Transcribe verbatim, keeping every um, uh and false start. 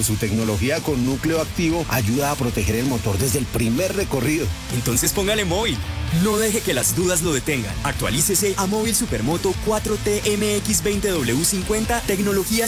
pues su tecnología con núcleo activo ayuda a proteger el motor desde el primer recorrido. Entonces póngale móvil. No deje que las dudas lo detengan. Actualícese a Móvil Supermoto cuatro T M X veinte W cincuenta, tecnología